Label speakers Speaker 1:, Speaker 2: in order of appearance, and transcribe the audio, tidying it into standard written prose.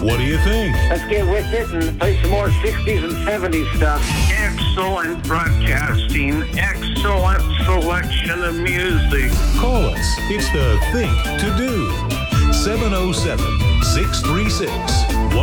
Speaker 1: What do you think?
Speaker 2: Let's get with it and play some more 60s and 70s stuff.
Speaker 3: Excellent broadcasting. Excellent selection of music.
Speaker 1: Call us. It's the thing to do. 707-636-1037.